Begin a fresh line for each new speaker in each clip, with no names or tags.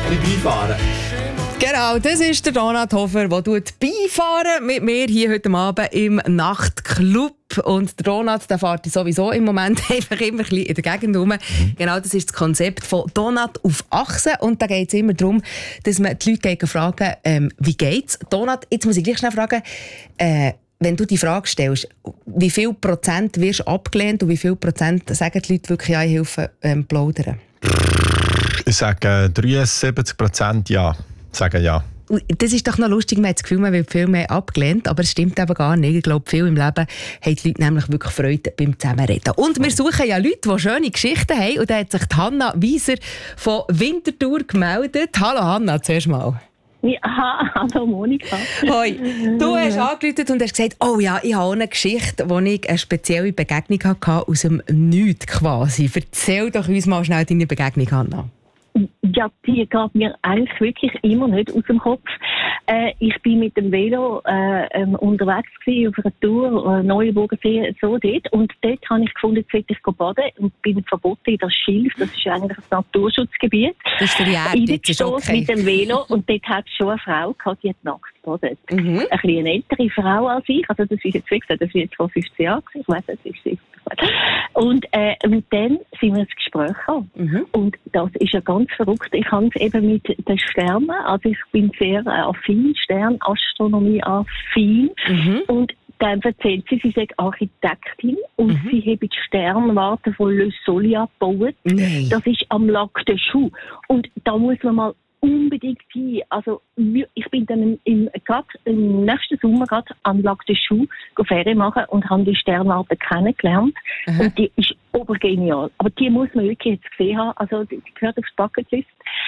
beifahren.
Genau, das ist der Donat Hofer, der beifahren mit mir hier heute Abend im Nachtclub. Und der Donat, der fährt sowieso im Moment einfach immer ein bisschen in der Gegend rum. Genau, das ist das Konzept von Donat auf Achse. Und da geht es immer darum, dass man die Leute fragen, wie geht's? Donat, jetzt muss ich gleich schnell fragen, wenn du die Frage stellst, wie viel Prozent wirst du abgelehnt und wie viel Prozent sagen die Leute wirklich, ja, ich helfe plaudern?
Ich sage 73% ja. Sagen ja.
Das ist doch noch lustig, man hat das Gefühl, man wird viel mehr abgelehnt, aber es stimmt eben gar nicht. Ich glaube, viel im Leben haben die Leute nämlich wirklich Freude beim Zusammenreden. Und wir suchen ja Leute, die schöne Geschichten haben. Und da hat sich die Hanna Wieser von Winterthur gemeldet. Hallo Hanna, zuerst mal.
Ja, hallo Monika.
Hoi. Du hast angerufen und hast gesagt, oh ja, ich habe auch eine Geschichte, wo ich eine spezielle Begegnung hatte, aus dem Nichts quasi. Erzähl doch uns mal schnell deine Begegnung, Hanna.
Ja, die geht mir eigentlich wirklich immer nicht aus dem Kopf. Ich bin mit dem Velo unterwegs gewesen, auf einer Tour, Neuenburgersee, so dort. Und dort habe ich gefunden, jetzt will ich baden und bin verboten in das Schilf. Das ist eigentlich ein Naturschutzgebiet.
Das ist verjährt, das ist okay.
Mit dem Velo und dort hat es schon eine Frau gehabt, die hat nackt gebadet. Ein bisschen eine ältere Frau als ich. Also das ist jetzt, wie gesagt, das ist jetzt vor 15 Jahren. Ich weiss, das ist 70. Und dann sind wir ins Gespräch gekommen. Und das ist ja ganz verrückt. Ich habe es eben mit den Sternen, also ich bin sehr affin, Sternastronomie affin. Und dann erzählt sie sei Architektin und sie habe die Sternwarte von Le Soleil gebaut.
Nein.
Das ist am Lac de Choux. Und da muss man mal unbedingt hin. Also, ich bin dann im nächsten Sommer gerade am Lac de Choux Ferien machen und habe die Sternwarte kennengelernt. Und die ist obergenial. Aber die muss man wirklich jetzt gesehen haben. Also, die gehört aufs Bucketlist.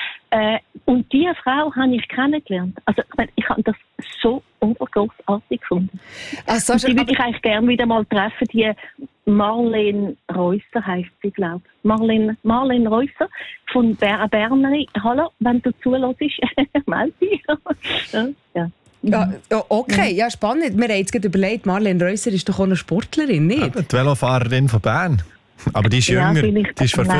Und diese Frau habe ich kennengelernt. Also, ich habe das so obergrossartig gefunden.
Also,
die würde ich eigentlich gerne wieder mal treffen. Die Marlene Reusser heisst sie, glaube ich. Marlene Reusser von Bernerin. Hallo, wenn du zuhörst, melde dich. Ja.
Ja, okay, ja, spannend. Wir haben jetzt gerade überlegt, Marlene Reusser ist doch auch eine Sportlerin, nicht?
Ja, die Velofahrerin von Bern. Aber die ist jünger. Die ist vor